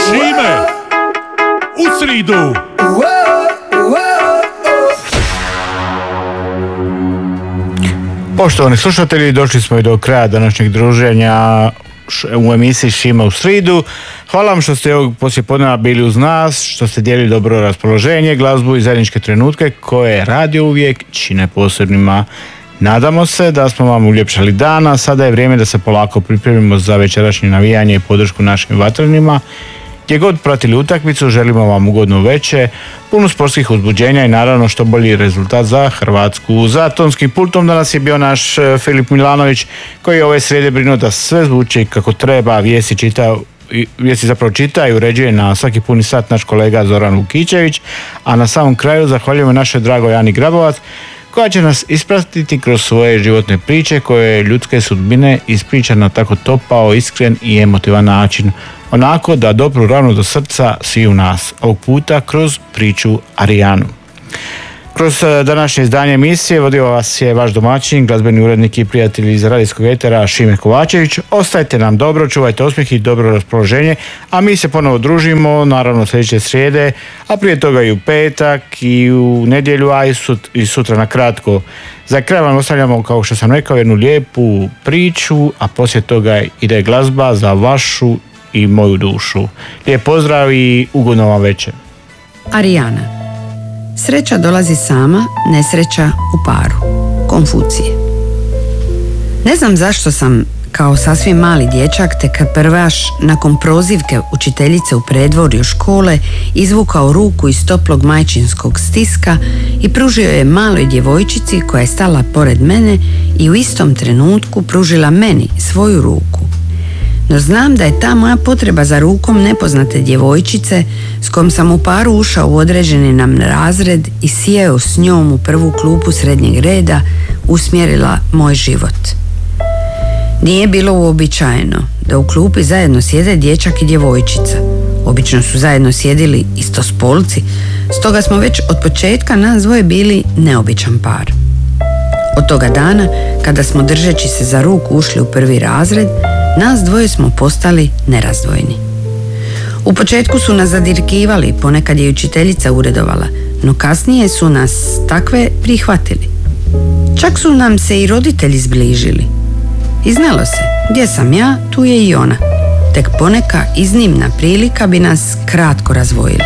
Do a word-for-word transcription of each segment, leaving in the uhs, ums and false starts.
Šime, u sridu. Poštovani slušatelji, došli smo i do kraja današnjeg druženja u emisiji Šima u sridu. Hvala vam što ste ovog poslijepodneva bili uz nas, što ste dijelili dobro raspoloženje, glazbu i zajedničke trenutke koje radio uvijek čine posebnima. Nadamo se da smo vam uljepšali dana, sada je vrijeme da se polako pripremimo za večerašnje navijanje i podršku našim vatrenima. Gdje god pratili utakmicu, želimo vam ugodno veče, puno sportskih uzbuđenja i naravno što bolji rezultat za Hrvatsku. Za tonskim pultom danas je bio naš Filip Milanović, koji je ove srijede brinuo da sve zvuči kako treba, vijesti čita, vijesti zapravo čita i uređuje na svaki puni sat naš kolega Zoran Vukićević, a na samom kraju zahvaljujemo našoj dragoj Ani Grabovac, koja će nas ispratiti kroz svoje životne priče koje ljudske sudbine ispriča na tako topao, iskren i emotivan način. Onako da dopru ravno do srca svi u nas. Ovog puta kroz priču Arijanu. Kroz današnje izdanje emisije vodio vas je vaš domaćin, glazbeni urednik i prijatelj iz radijskog etera Šime Kovačević. Ostajte nam dobro, čuvajte osmijeh i dobro raspoloženje, a mi se ponovo družimo, naravno sljedeće srijede, a prije toga i u petak i u nedjelju, a i, sut, i sutra na kratko. Za kraj vam ostavljamo, kao što sam rekao, jednu lijepu priču, a poslije toga ide glazba za vašu i moju dušu. Lijep pozdrav i ugodno vam večer. Arijana. Sreća dolazi sama, nesreća u paru. Konfucije. Ne znam zašto sam, kao sasvim mali dječak, tek prvaš, nakon prozivke učiteljice u predvorju škole, izvukao ruku iz toplog majčinskog stiska i pružio je maloj djevojčici koja je stala pored mene i u istom trenutku pružila meni svoju ruku. No znam da je ta moja potreba za rukom nepoznate djevojčice s kojom sam u paru ušao u određeni nam razred i sjeo s njom u prvu klupu srednjeg reda usmjerila moj život. Nije bilo uobičajeno da u klupi zajedno sjede dječak i djevojčica. Obično su zajedno sjedili istospolci, stoga smo već od početka nas dvoje bili neobičan par. Od toga dana, kada smo držeći se za ruku ušli u prvi razred, nas dvoje smo postali nerazdvojni. U početku su nas zadirkivali, ponekad je učiteljica uredovala, no kasnije su nas takve prihvatili. Čak su nam se i roditelji zbližili. I znalo se, gdje sam ja, tu je i ona. Tek poneka iznimna prilika bi nas kratko razvojila.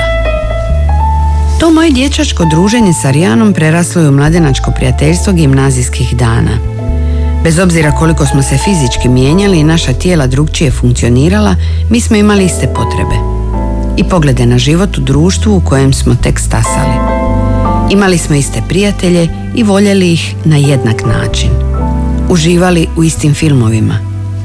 To moje dječačko druženje s Arijanom preraslo je u mladenačko prijateljstvo gimnazijskih dana. Bez obzira koliko smo se fizički mijenjali i naša tijela drugčije funkcionirala, mi smo imali iste potrebe i poglede na život u društvu u kojem smo tek stasali. Imali smo iste prijatelje i voljeli ih na jednak način. Uživali u istim filmovima.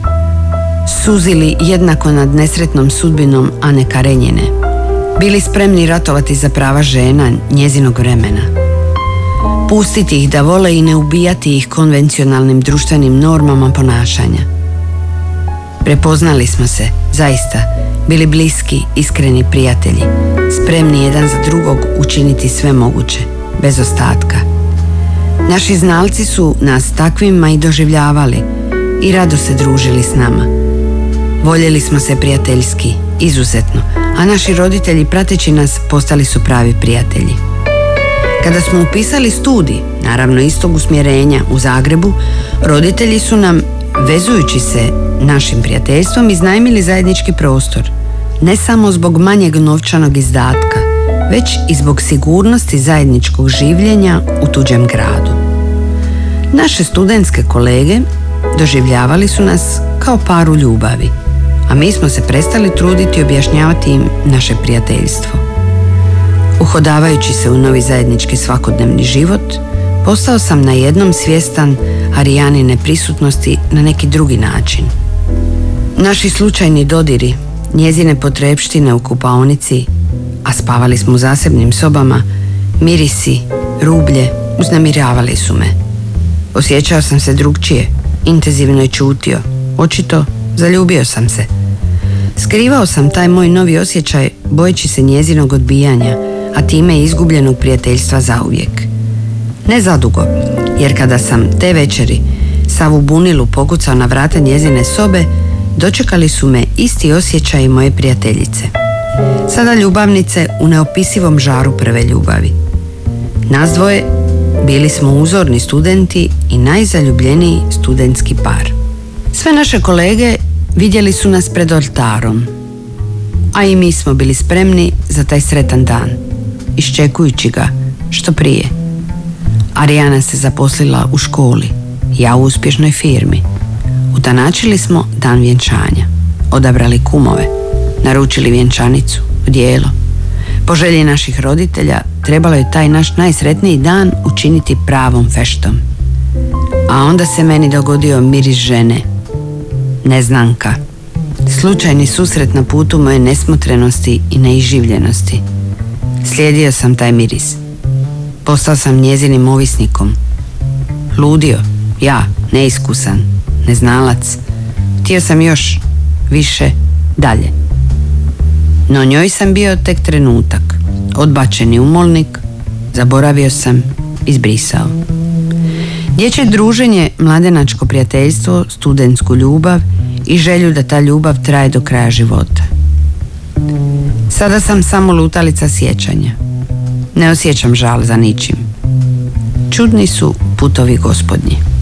Suzili jednako nad nesretnom sudbinom Ane Karenjine. Bili spremni ratovati za prava žena njezinog vremena. Pustiti ih da vole i ne ubijati ih konvencionalnim društvenim normama ponašanja. Prepoznali smo se, zaista, bili bliski, iskreni prijatelji, spremni jedan za drugog učiniti sve moguće, bez ostatka. Naši znalci su nas takvima i doživljavali i rado se družili s nama. Voljeli smo se prijateljski, izuzetno, a naši roditelji prateći nas postali su pravi prijatelji. Kada smo upisali studij, naravno istog usmjerenja, u Zagrebu, roditelji su nam, vezujući se našim prijateljstvom, iznajmili zajednički prostor. Ne samo zbog manjeg novčanog izdatka, već i zbog sigurnosti zajedničkog življenja u tuđem gradu. Naše studentske kolege doživljavali su nas kao par u ljubavi, a mi smo se prestali truditi objašnjavati im naše prijateljstvo. Uhodavajući se u novi zajednički svakodnevni život, postao sam na jednom svjestan Arijanine prisutnosti na neki drugi način. Naši slučajni dodiri, njezine potrepštine u kupaonici, a spavali smo u zasebnim sobama, mirisi, rublje, uznemiravali su me. Osjećao sam se drugčije, intenzivno je čutio, očito zaljubio sam se. Skrivao sam taj moj novi osjećaj bojeći se njezinog odbijanja, a time i izgubljenog prijateljstva zauvijek. Ne zadugo, jer kada sam te večeri savu bunilu pokucao na vrata njezine sobe, dočekali su me isti osjećaji moje prijateljice. Sada ljubavnice u neopisivom žaru prve ljubavi. Nas dvoje bili smo uzorni studenti i najzaljubljeniji studentski par. Sve naše kolege vidjeli su nas pred oltarom, a i mi smo bili spremni za taj sretan dan, iščekujući ga što prije. Arijana se zaposlila u školi, ja u uspješnoj firmi. Utanačili smo dan vjenčanja, odabrali kumove, naručili vjenčanicu, odijelo. Po želji naših roditelja trebalo je taj naš najsretniji dan učiniti pravom feštom. A onda se meni dogodio miris žene, neznanka. Slučajni susret na putu moje nesmotrenosti i neiživljenosti. Slijedio sam taj miris. Postao sam njezinim ovisnikom. Ludio, ja, neiskusan, neznalac. Htio sam još više dalje. No njoj sam bio tek trenutak. Odbačeni umolnik, zaboravio sam, izbrisao. Dječje druženje, mladenačko prijateljstvo, studentsku ljubav i želju da ta ljubav traje do kraja života. Sada sam samo lutalica sjećanja. Ne osjećam žal za ničim. Čudni su putovi gospodnji.